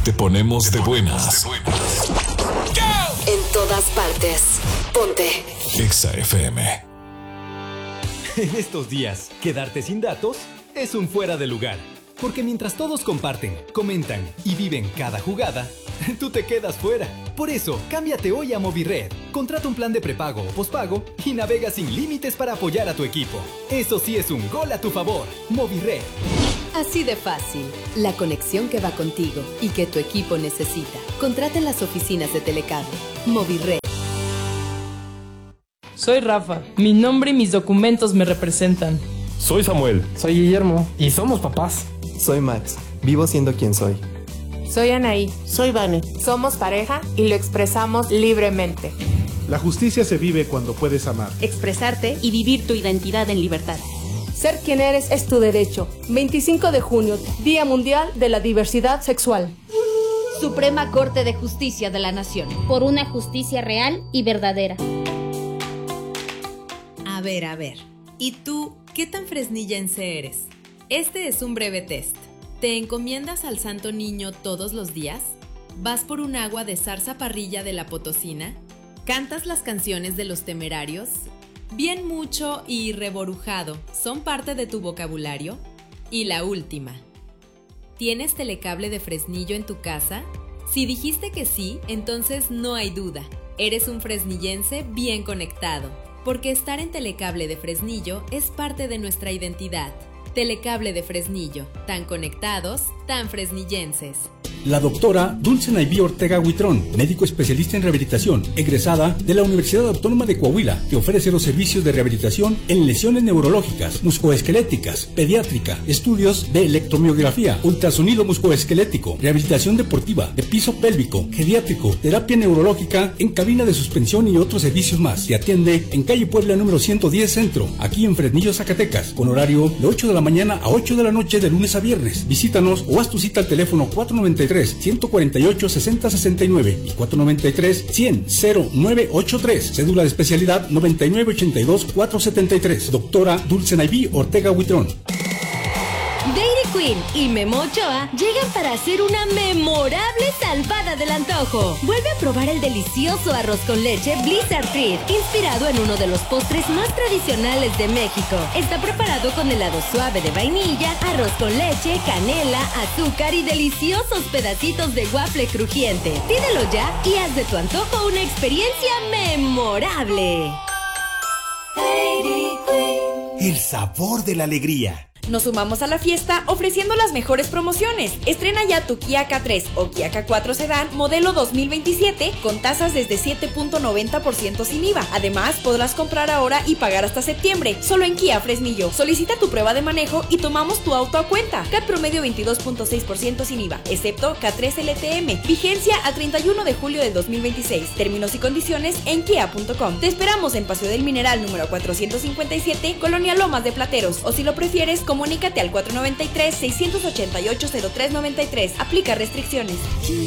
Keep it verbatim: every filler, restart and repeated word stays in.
te ponemos de buenas. En todas partes. Ponte Exa F M. En estos días, quedarte sin datos es un fuera de lugar. Porque mientras todos comparten, comentan y viven cada jugada, tú te quedas fuera. Por eso, cámbiate hoy a Movired. Contrata un plan de prepago o pospago y navega sin límites para apoyar a tu equipo. Eso sí es un gol a tu favor. Movired. Así de fácil. La conexión que va contigo y que tu equipo necesita. Contrata en las oficinas de Telecable. Movired. Soy Rafa. Mi nombre y mis documentos me representan. Soy Samuel. Soy Guillermo. Y somos papás. Soy Max. Vivo siendo quien soy. Soy Anaí. Soy Vane. Somos pareja y lo expresamos libremente. La justicia se vive cuando puedes amar, expresarte y vivir tu identidad en libertad. Ser quien eres es tu derecho. veinticinco de junio, Día Mundial de la Diversidad Sexual. Suprema Corte de Justicia de la Nación. Por una justicia real y verdadera. A ver, a ver. ¿Y tú qué tan fresnillense eres? Este es un breve test. ¿Te encomiendas al Santo Niño todos los días? ¿Vas por un agua de zarza parrilla de la Potosina? ¿Cantas las canciones de los Temerarios? ¿Bien mucho y reborujado son parte de tu vocabulario? Y la última. ¿Tienes telecable de Fresnillo en tu casa? Si dijiste que sí, entonces no hay duda. Eres un fresnillense bien conectado, porque estar en Telecable de Fresnillo es parte de nuestra identidad. Telecable de Fresnillo, tan conectados, tan fresnillenses. La doctora Dulce Naiví Ortega Huitrón, médico especialista en rehabilitación, egresada de la Universidad Autónoma de Coahuila, te ofrece los servicios de rehabilitación en lesiones neurológicas, musculoesqueléticas, pediátrica, estudios de electromiografía, ultrasonido musculoesquelético, rehabilitación deportiva, de piso pélvico, geriátrico, terapia neurológica en cabina de suspensión y otros servicios más. Te atiende en calle Puebla número ciento diez Centro, aquí en Fresnillo, Zacatecas, con horario de ocho de la mañana a ocho de la noche de lunes a viernes. Visítanos o haz tu cita al teléfono cuatro noventa y tres, ciento cuarenta y ocho, sesenta sesenta y nueve y cuatro noventa y tres, cien, cero nueve ochenta y tres. Cédula de especialidad noventa y nueve ochenta y dos, cuatrocientos setenta y tres. Doctora Dulce Naiví Ortega Huitrón. Dairy Queen y Memo Ochoa llegan para hacer una memorable salvada del antojo. Vuelve a probar el delicioso arroz con leche Blizzard Treat, inspirado en uno de los postres más tradicionales de México. Está preparado con helado suave de vainilla, arroz con leche, canela, azúcar y deliciosos pedacitos de waffle crujiente. Pídelo ya y haz de tu antojo una experiencia memorable. Dairy Queen. El sabor de la alegría. Nos sumamos a la fiesta ofreciendo las mejores promociones. Estrena ya tu Kia K tres o Kia K cuatro Sedán modelo dos mil veintisiete con tasas desde siete punto noventa por ciento sin I V A. Además, podrás comprar ahora y pagar hasta septiembre, solo en Kia Fresnillo. Solicita tu prueba de manejo y tomamos tu auto a cuenta. C A T promedio veintidós punto seis por ciento sin I V A, excepto K tres L T M. Vigencia al treinta y uno de julio del dos mil veintiséis. Términos y condiciones en kia punto com. Te esperamos en Paseo del Mineral número cuatrocientos cincuenta y siete, Colonia Lomas de Plateros. O si lo prefieres, comunícate al cuatro noventa y tres, seiscientos ochenta y ocho, cero tres noventa y tres. Aplica restricciones.